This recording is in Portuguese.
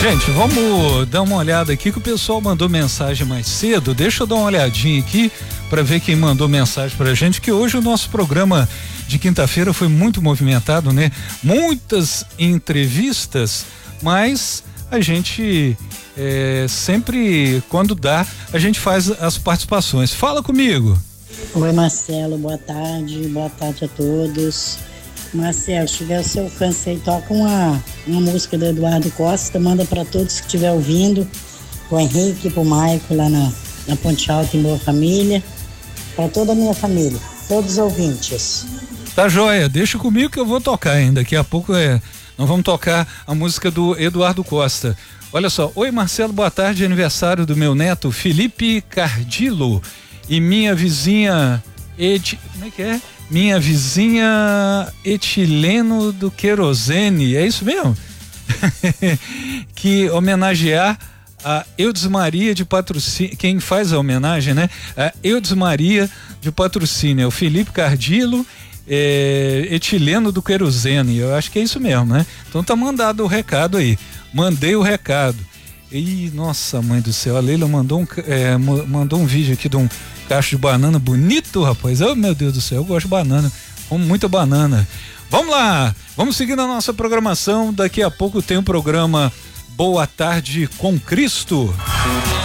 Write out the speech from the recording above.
Gente, vamos dar uma olhada aqui que o pessoal mandou mensagem mais cedo. Deixa eu dar uma olhadinha aqui para ver quem mandou mensagem pra gente, que hoje o nosso programa de quinta-feira foi muito movimentado, né? Muitas entrevistas, mas a gente sempre, quando dá, a gente faz as participações. Fala comigo. Oi, Marcelo, boa tarde a todos. Marcelo, se tiver o seu alcance aí, toca uma música do Eduardo Costa, manda para todos que estiver ouvindo, pro Henrique, pro Maico lá na Ponte Alta em Boa Família, para toda a minha família, todos os ouvintes. Tá joia, deixa comigo que eu vou tocar ainda, daqui a pouco nós vamos tocar a música do Eduardo Costa. Olha só, oi Marcelo, boa tarde, aniversário do meu neto Felipe Cardilo e minha vizinha como é que é? Minha vizinha Etileno do Querosene, é isso mesmo? Que homenagear a Eudes Maria de Patrocínio, quem faz a homenagem, né? A Eudes Maria de Patrocínio, é o Felipe Cardilo, Etileno do Querosene, eu acho que é isso mesmo, né? Então tá mandado o recado aí, mandei o recado. E nossa mãe do céu, a Leila mandou um vídeo aqui de um cacho de banana bonito, rapaz. Oh, meu Deus do céu, eu gosto de banana, como muita banana. Vamos lá, vamos seguir na nossa programação. Daqui a pouco tem o programa Boa Tarde com Cristo.